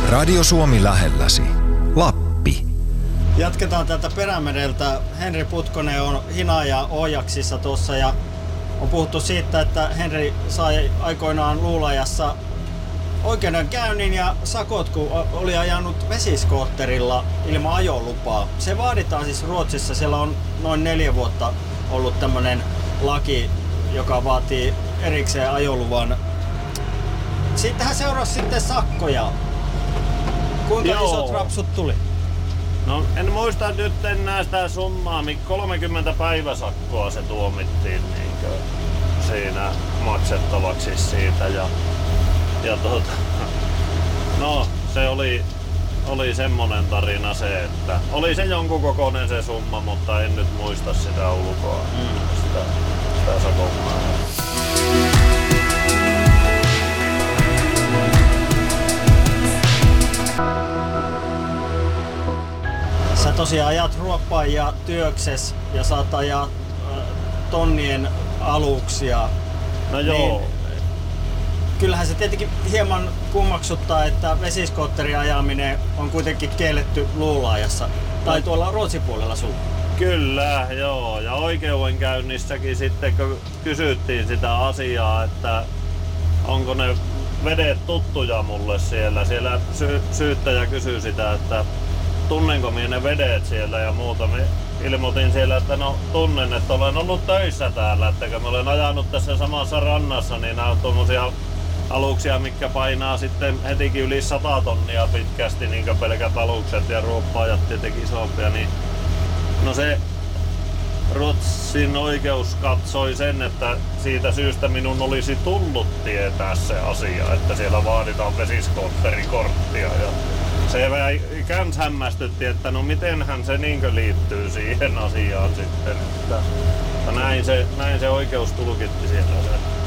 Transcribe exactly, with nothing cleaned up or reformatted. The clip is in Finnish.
Radio Suomi lähelläsi. Lappi. Jatketaan täältä Perämereltä. Henri Putkonen on Hinaaja Ojaksissa tuossa ja on puhuttu siitä, että Henri sai aikoinaan Luulajassa oikeudenkäynnin ja sakot, kun oli ajanut vesiskootterilla ilman ajolupaa. Se vaaditaan siis Ruotsissa. Siellä on noin neljä vuotta ollut tämmöinen laki, joka vaatii erikseen ajoluvan. Siitähän seurasi sitten sakkoja. Kuinka Joo. isot rapsut tuli? No en muista nyt enää sitä summaa, kolmekymmentä päiväsakkoa se tuomittiin niinkö siinä maksettavaksi siitä ja, ja tuota, no se oli, oli semmonen tarina se, että oli se jonkun kokoinen se summa, mutta en nyt muista sitä ulkoa, mm. sitä, sitä sakon määrää. Sä tosiaan ajat ruoppaajia työkses ja saat ajaa äh, tonnien aluksia. No joo. Niin, kyllähän se tietenkin hieman kummaksuttaa, että vesiskootterin ajaminen on kuitenkin kielletty Luulaajassa. Tai tuolla Ruotsin puolella sun. Kyllä, joo. Ja oikeudenkäynnissäkin sitten kun kysyttiin sitä asiaa, että onko ne vedet tuttuja mulle siellä. Siellä sy- syyttäjä kysyi sitä, että tunnenko minä ne vedet siellä ja muuta. Mä ilmoitin siellä, että no tunnen, että olen ollut töissä täällä, että kun mä olen ajanut tässä samassa rannassa, niin nämä on tuommoisia aluksia, mitkä painaa sitten hetikin yli sata tonnia pitkästi, niin kuin pelkät alukset ja ruoppaajat tietenkin isompia. Niin no se Ruotsin oikeus katsoi sen, että siitä syystä minun olisi tullut tietää se asia, että siellä vaaditaan vesiskootterikorttia. Ja se kans hämmästytti, että no mitenhän se niinkö liittyy siihen asiaan sitten. Että näin, se, näin se oikeus tulkitti siellä.